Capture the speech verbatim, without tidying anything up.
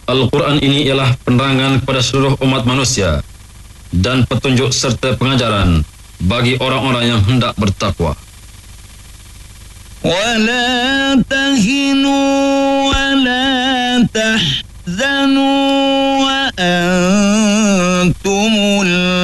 Al-Quran ini ialah penerangan kepada seluruh umat manusia dan petunjuk serta pengajaran bagi orang-orang yang hendak bertakwa. ولا تهنوا ولا تحزنوا وأنتم